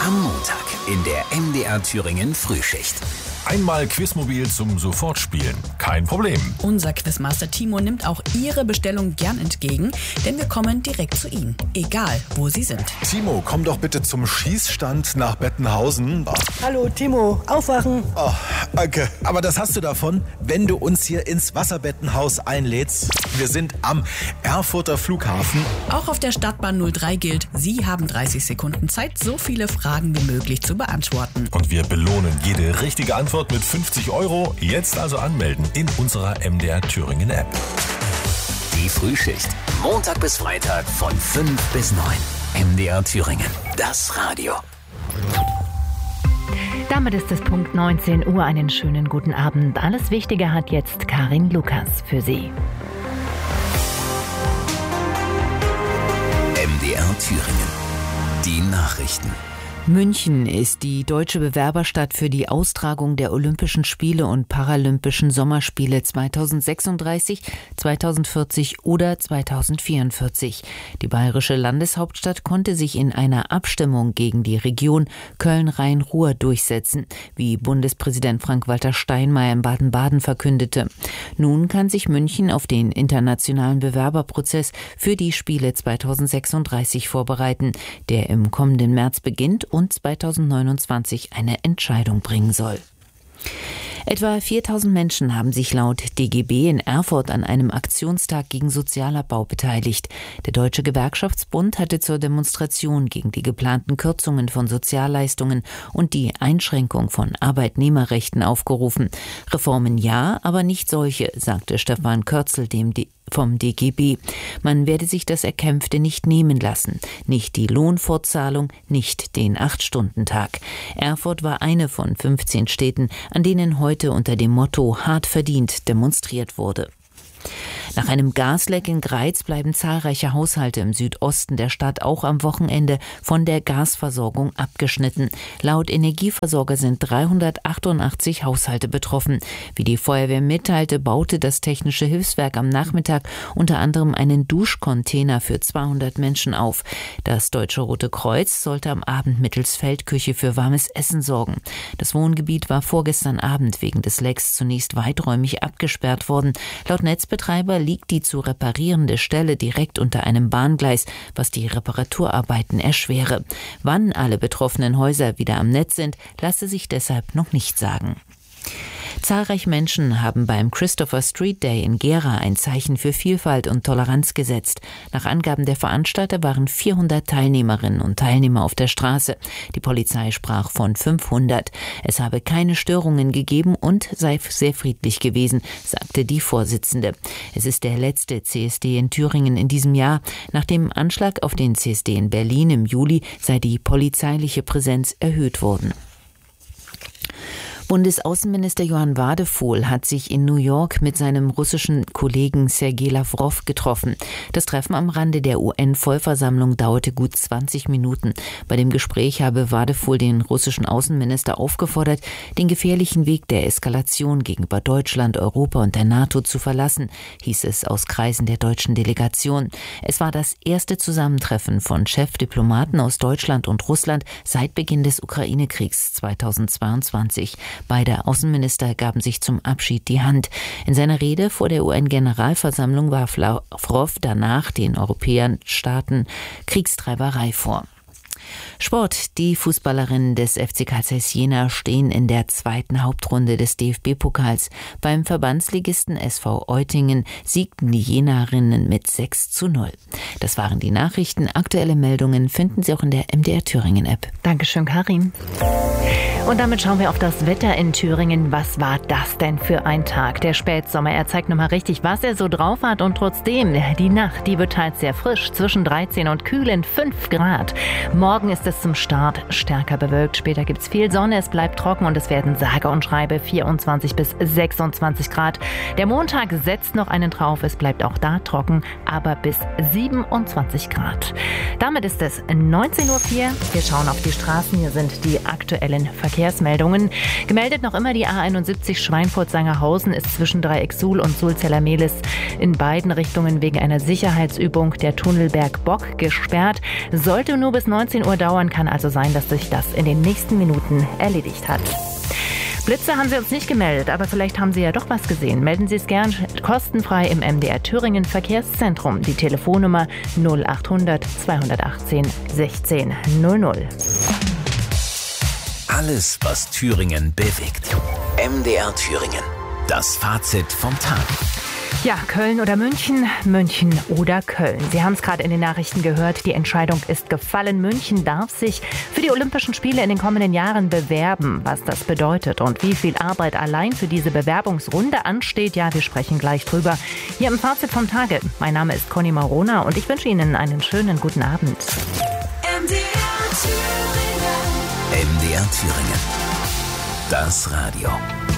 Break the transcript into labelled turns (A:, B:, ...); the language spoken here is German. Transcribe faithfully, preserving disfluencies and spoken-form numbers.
A: Am Montag in der M D R Thüringen Frühschicht.
B: Einmal Quizmobil zum Sofortspielen. Kein Problem.
C: Unser Quizmaster Timo nimmt auch Ihre Bestellung gern entgegen, denn wir kommen direkt zu Ihnen, egal wo Sie sind.
D: Timo, komm doch bitte zum Schießstand nach Bettenhausen. Oh.
E: Hallo Timo, aufwachen.
D: Oh, danke. Aber das hast du davon, wenn du uns hier ins Wasserbettenhaus einlädst. Wir sind am Erfurter Flughafen.
C: Auch auf der Stadtbahn null drei gilt, Sie haben dreißig Sekunden Zeit, so viele Fragen wie möglich zu beantworten.
B: Und wir belohnen jede richtige Antwort mit fünfzig Euro. Jetzt also anmelden in unserer M D R Thüringen App.
A: Die Frühschicht. Montag bis Freitag von fünf bis neun. M D R Thüringen. Das Radio.
F: Damit ist es Punkt neunzehn Uhr. Einen schönen guten Abend. Alles Wichtige hat jetzt Karin Lukas für Sie.
A: M D R Thüringen. Die Nachrichten.
F: München ist die deutsche Bewerberstadt für die Austragung der Olympischen Spiele und Paralympischen Sommerspiele zweitausendsechsunddreißig, zweitausendvierzig oder zweitausendvierundvierzig. Die bayerische Landeshauptstadt konnte sich in einer Abstimmung gegen die Region Köln-Rhein-Ruhr durchsetzen, wie Bundespräsident Frank-Walter Steinmeier in Baden-Baden verkündete. Nun kann sich München auf den internationalen Bewerberprozess für die Spiele zweitausendsechsunddreißig vorbereiten, der im kommenden März beginnt und zweitausendneunundzwanzig eine Entscheidung bringen soll. Etwa viertausend Menschen haben sich laut D G B in Erfurt an einem Aktionstag gegen Sozialabbau beteiligt. Der Deutsche Gewerkschaftsbund hatte zur Demonstration gegen die geplanten Kürzungen von Sozialleistungen und die Einschränkung von Arbeitnehmerrechten aufgerufen. Reformen ja, aber nicht solche, sagte Stefan Kürzel dem D- vom D G B. Man werde sich das Erkämpfte nicht nehmen lassen. Nicht die Lohnfortzahlung, nicht den Acht-Stunden-Tag. Erfurt war eine von fünfzehn Städten, an denen heute unter dem Motto hart verdient demonstriert wurde. Nach einem Gasleck in Greiz bleiben zahlreiche Haushalte im Südosten der Stadt auch am Wochenende von der Gasversorgung abgeschnitten. Laut Energieversorger sind dreihundertachtundachtzig Haushalte betroffen. Wie die Feuerwehr mitteilte, baute das Technische Hilfswerk am Nachmittag unter anderem einen Duschcontainer für zweihundert Menschen auf. Das Deutsche Rote Kreuz sollte am Abend mittels Feldküche für warmes Essen sorgen. Das Wohngebiet war vorgestern Abend wegen des Lecks zunächst weiträumig abgesperrt worden. Laut Netzbetreiber liegt die zu reparierende Stelle direkt unter einem Bahngleis, was die Reparaturarbeiten erschwere. Wann alle betroffenen Häuser wieder am Netz sind, lasse sich deshalb noch nicht sagen. Zahlreiche Menschen haben beim Christopher Street Day in Gera ein Zeichen für Vielfalt und Toleranz gesetzt. Nach Angaben der Veranstalter waren vierhundert Teilnehmerinnen und Teilnehmer auf der Straße. Die Polizei sprach von fünfhundert. Es habe keine Störungen gegeben und sei sehr friedlich gewesen, sagte die Vorsitzende. Es ist der letzte C S D in Thüringen in diesem Jahr. Nach dem Anschlag auf den C S D in Berlin im Juli sei die polizeiliche Präsenz erhöht worden. Bundesaußenminister Johann Wadephol hat sich in New York mit seinem russischen Kollegen Sergei Lawrow getroffen. Das Treffen am Rande der U N-Vollversammlung dauerte gut zwanzig Minuten. Bei dem Gespräch habe Wadephol den russischen Außenminister aufgefordert, den gefährlichen Weg der Eskalation gegenüber Deutschland, Europa und der NATO zu verlassen, hieß es aus Kreisen der deutschen Delegation. Es war das erste Zusammentreffen von Chefdiplomaten aus Deutschland und Russland seit Beginn des Ukraine-Kriegs zweitausendzweiundzwanzig. Beide Außenminister gaben sich zum Abschied die Hand. In seiner Rede vor der U N-Generalversammlung warf Lawrow danach den europäischen Staaten Kriegstreiberei vor. Sport. Die Fußballerinnen des F C Karl Zeiss Jena stehen in der zweiten Hauptrunde des D F B-Pokals. Beim Verbandsligisten S V Eutingen siegten die Jenerinnen mit sechs zu null. Das waren die Nachrichten. Aktuelle Meldungen finden Sie auch in der M D R Thüringen-App. Dankeschön, Karin. Und damit schauen wir auf das Wetter in Thüringen. Was war das denn für ein Tag? Der Spätsommer, er zeigt nochmal richtig, was er so drauf hat. Und trotzdem, die Nacht, die wird teils sehr frisch, zwischen dreizehn und kühlen fünf Grad. Morgen ist es zum Start stärker bewölkt. Später gibt es viel Sonne, es bleibt trocken und es werden sage und schreibe vierundzwanzig bis sechsundzwanzig Grad. Der Montag setzt noch einen drauf, es bleibt auch da trocken, aber bis siebenundzwanzig Grad. Damit ist es neunzehn Uhr vier. Wir schauen auf die Straßen, hier sind die aktuellen aktuellen Verkehrsmeldungen. Gemeldet noch immer die A einundsiebzig Schweinfurt-Sangerhausen ist zwischen Dreieck Suhl und Sulzeller-Mehlis in beiden Richtungen wegen einer Sicherheitsübung der Tunnel Bergbock gesperrt. Sollte nur bis neunzehn Uhr dauern, kann also sein, dass sich das in den nächsten Minuten erledigt hat. Blitze haben Sie uns nicht gemeldet, aber vielleicht haben Sie ja doch was gesehen. Melden Sie es gern kostenfrei im M D R Thüringen Verkehrszentrum. Die Telefonnummer null achthundert zweihundertachtzehn sechzehn null null.
A: Alles, was Thüringen bewegt. M D R Thüringen. Das Fazit vom Tag.
F: Ja, Köln oder München, München oder Köln. Sie haben es gerade in den Nachrichten gehört, die Entscheidung ist gefallen. München darf sich für die Olympischen Spiele in den kommenden Jahren bewerben. Was das bedeutet und wie viel Arbeit allein für diese Bewerbungsrunde ansteht, ja, wir sprechen gleich drüber. Hier im Fazit vom Tage. Mein Name ist Conny Marona und ich wünsche Ihnen einen schönen guten Abend.
A: M D R Thüringen. M D R Thüringen. Das Radio.